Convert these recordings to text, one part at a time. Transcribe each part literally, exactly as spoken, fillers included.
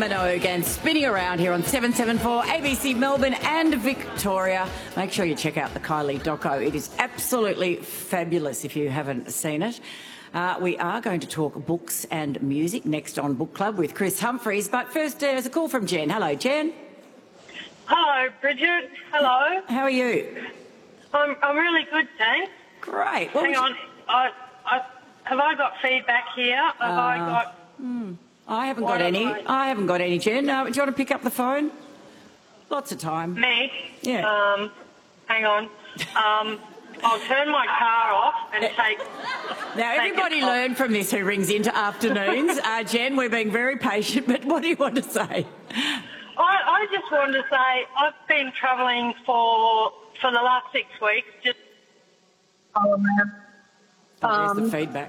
Minogue and spinning around here on seven seven four A B C Melbourne and Victoria. Make sure you check out the Kylie doco. It is absolutely fabulous if you haven't seen it. Uh, we are going to talk books and music next on Book Club with Chris Humphries. But first, uh, there's a call from Jen. Hello, Jen. Hello, Bridget. Hello. How are you? I'm I'm really good, thanks. Great. What Hang was- on. I, I, have I got feedback here? Have Uh, I got... Hmm. I haven't What got any. am I haven't got any, Jen. Uh, do you want to pick up the phone? Lots of time. Me? Yeah. Um, hang on. Um, I'll turn my car off and take... Now, take everybody it off. learn from this who rings into afternoons. uh, Jen, we're being very patient, but what do you want to say? I, I just wanted to say I've been travelling for for the last six weeks. Just... Oh, man. Oh, there's Um, the feedback.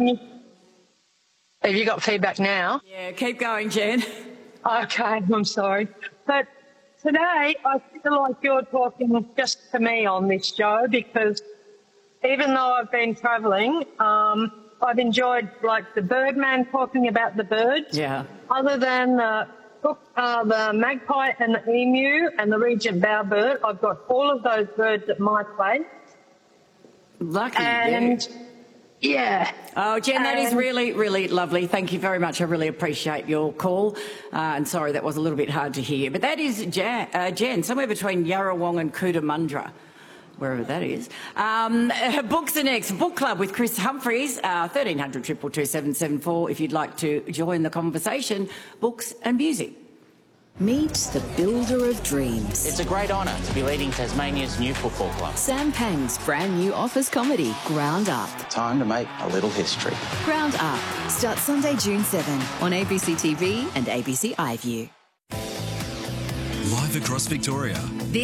Have you got feedback now? Yeah, keep going, Jen. Okay, I'm sorry. But today I feel like you're talking just to me on this show because even though I've been travelling, um, I've enjoyed like the Birdman talking about the birds. Yeah. Other than the, uh, the magpie and the emu and the Regent bowerbird, I've got all of those birds at my place. Lucky And you. yeah. Oh, Jen, that is And- really, really lovely. Thank you very much. I really appreciate your call. Uh, and sorry, that was a little bit hard to hear. But that is Jan, uh, Jen, somewhere between Yarrawong and Cootamundra, wherever that is. Um, uh, books are next. Book Club with Chris Humphries, uh, thirteen hundred, two two two, seven seven four if you'd like to join the conversation. Books and music. Meet the builder of dreams. It's a great honour to be leading Tasmania's new football club. Sam Pang's brand new office comedy, Ground Up. Time to make a little history. Ground Up starts Sunday, June seventh on A B C T V and A B C iView. Live across Victoria.